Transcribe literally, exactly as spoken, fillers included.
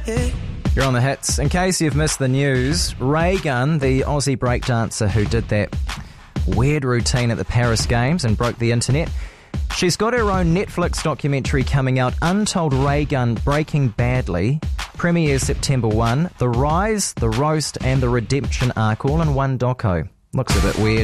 You're on the hits. In case you've missed the news, Ray Gunn, the Aussie breakdancer who did that weird routine at the Paris Games and broke the internet, she's got her own Netflix documentary coming out, Untold Ray Gunn Breaking Badly. Premieres September first. The Rise, The Roast and The Redemption arc all in one doco. Looks a bit weird.